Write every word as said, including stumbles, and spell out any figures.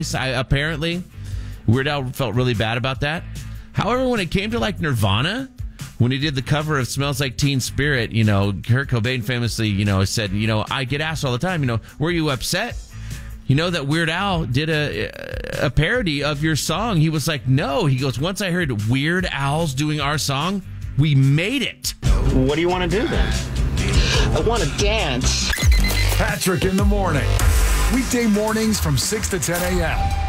I, apparently, Weird Al felt really bad about that. However, when it came to like Nirvana, when he did the cover of Smells Like Teen Spirit, you know, Kurt Cobain famously, you know, said, you know, I get asked all the time, you know, were you upset? You know that Weird Al did a a parody of your song. He was like, no. He goes, once I heard Weird Al's doing our song, we made it. What do you want to do then? I want to dance. Patrick in the morning. Weekday mornings from six to ten a.m.